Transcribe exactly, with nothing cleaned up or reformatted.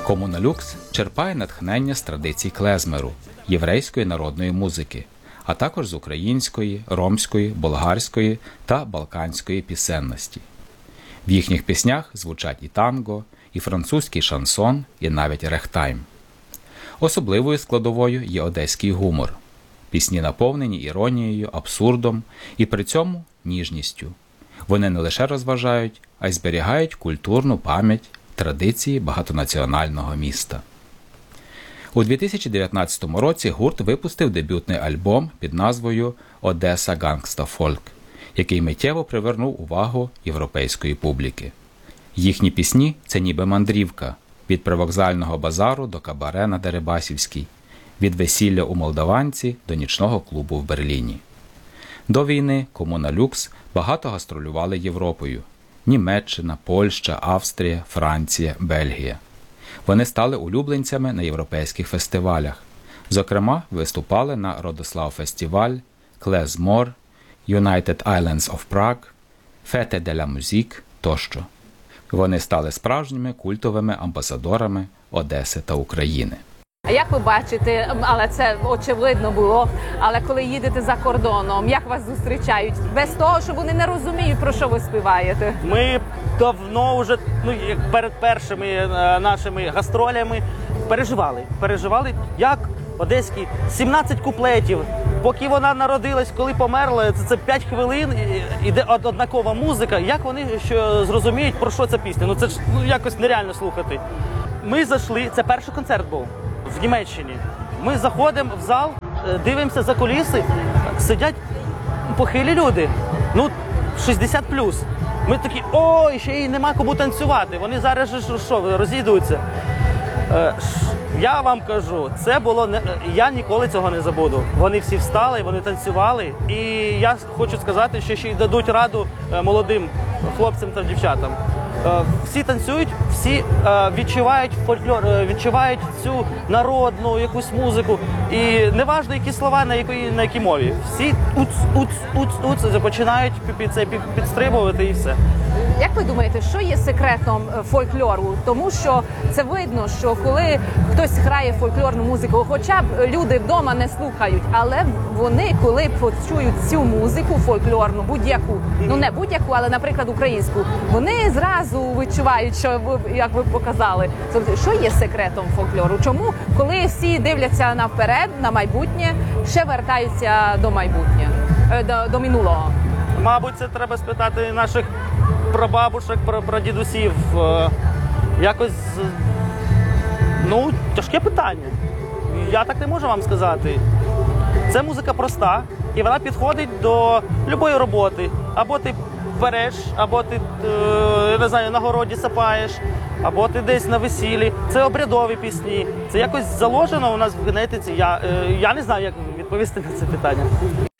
Комуналюкс черпає натхнення з традицій клезмеру, єврейської народної музики, а також з української, ромської, болгарської та балканської пісенності. В їхніх піснях звучать і танго, і французький шансон, і навіть регтайм. Особливою складовою є одеський гумор. Пісні наповнені іронією, абсурдом і при цьому ніжністю. Вони не лише розважають, а й зберігають культурну пам'ять, традиції багатонаціонального міста. У дві тисячі дев'ятнадцятому році гурт випустив дебютний альбом під назвою «Одеса Гангста Фольк», який миттєво привернув увагу європейської публіки. Їхні пісні – це ніби мандрівка від привокзального базару до кабаре на Дерибасівській, від весілля у Молдаванці до нічного клубу в Берліні. До війни Комуналюкс багато гастролювали Європою – Німеччина, Польща, Австрія, Франція, Бельгія. Вони стали улюбленцями на європейських фестивалях. Зокрема, виступали на Родослав-фестиваль, Клезмор, United Islands of Prague, Fête de la Musique тощо. Вони стали справжніми культовими амбасадорами Одеси та України. А як ви бачите, але це очевидно було, але коли їдете за кордоном, як вас зустрічають? Без того, що вони не розуміють, про що ви співаєте? Ми давно вже, ну, як перед першими е, нашими гастролями переживали. Переживали, як одеські сімнадцять куплетів. Поки вона народилась, коли померла, це, це п'ять хвилин, іде однакова музика. Як вони що зрозуміють, про що ця пісня? Ну це ж ну, якось нереально слухати. Ми зайшли, це перший концерт був в Німеччині. Ми заходимо в зал, дивимося за куліси, сидять похилі люди, ну шістдесят плюс. Ми такі, ой, ще й нема кому танцювати, вони зараз що, розійдуться. Я вам кажу, це було не... я ніколи цього не забуду. Вони всі встали, вони танцювали, і я хочу сказати, що ще й дадуть раду молодим хлопцям та дівчатам. Всі танцюють, всі відчувають фольклор, відчувають цю народну якусь музику. І неважно, які слова, на якій, на якій мові. Всі уц, уц, уц, уц, починають під це підстрибувати і все. Як ви думаєте, що є секретом фольклору? Тому що це видно, що коли хтось грає фольклорну музику, хоча б люди вдома не слухають, але вони, коли почують цю музику фольклорну, будь-яку, ну не будь-яку, але, наприклад, українську, вони зразу відчувають, що ви, як ви показали. Тобто, що є секретом фольклору? Чому, коли всі дивляться наперед, на майбутнє, ще вертаються до майбутнього, до, до минулого? Мабуть, це треба спитати наших прабабушек, прадідусів. Якось, ну, тяжке питання. Я так не можу вам сказати. Це музика проста, і вона підходить до будь-якої роботи. Або ти береш, або ти, я не знаю, на городі сапаєш, або ти десь на весіллі. Це обрядові пісні. Це якось заложено у нас в генетиці. Я, я не знаю, як відповісти на це питання.